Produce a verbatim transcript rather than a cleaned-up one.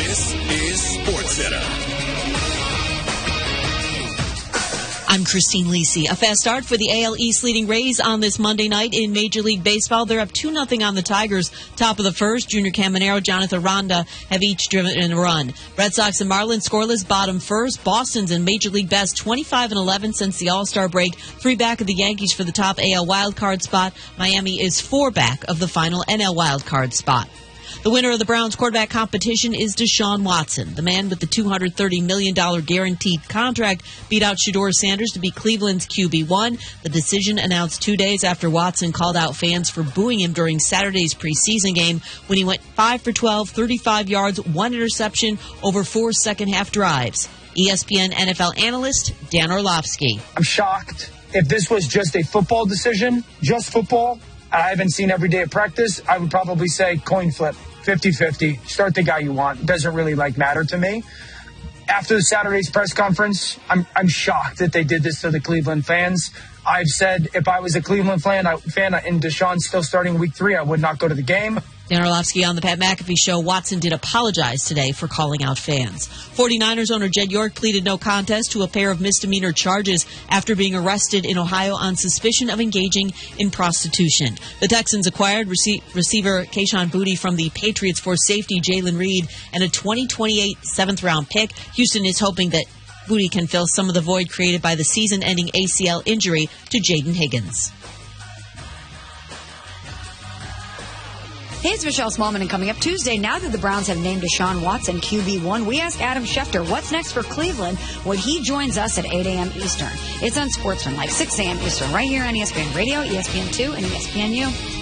This is SportsCenter. I'm Christine Lisi. A fast start for the A L East leading Rays on this Monday night in Major League Baseball. They're up two nothing on the Tigers. Top of the first, Junior Caminero, Jonathan Ronda have each driven in a run. Red Sox and Marlins scoreless, bottom first. Boston's in Major League best, twenty-five and eleven since the All-Star break. Three back of the Yankees for the top A L wildcard spot. Miami is four back of the final N L wildcard spot. The winner of the Browns quarterback competition is Deshaun Watson. The man with the two hundred thirty million dollars guaranteed contract beat out Shedeur Sanders to be Cleveland's Q B one. The decision announced two days after Watson called out fans for booing him during Saturday's preseason game when he went five for twelve, thirty-five yards, one interception over four second-half drives. E S P N N F L analyst Dan Orlovsky. I'm shocked. If this was just a football decision, just football, I haven't seen every day of practice, I would probably say coin flip. fifty-fifty. Start the guy you want. Doesn't really like matter to me. After the Saturday's press conference, I'm I'm shocked that they did this to the Cleveland fans. I've said if I was a Cleveland fan, I, fan and Deshaun's still starting week three, I would not go to the game. Dan Orlovsky on the Pat McAfee Show. Watson did apologize today for calling out fans. forty-niners owner Jed York pleaded no contest to a pair of misdemeanor charges after being arrested in Ohio on suspicion of engaging in prostitution. The Texans acquired rece- receiver Kayshon Boutte from the Patriots for safety Jalen Reed and a twenty twenty-eight seventh-round pick. Houston is hoping that Boutte can fill some of the void created by the season-ending A C L injury to Jaden Higgins. Hey, it's Michelle Smallman, and coming up Tuesday, now that the Browns have named Deshaun Watson Q B one, we ask Adam Schefter what's next for Cleveland when he joins us at eight a.m. Eastern. It's on SportsCenter, like six a.m. Eastern, right here on E S P N Radio, E S P N two, and E S P N U.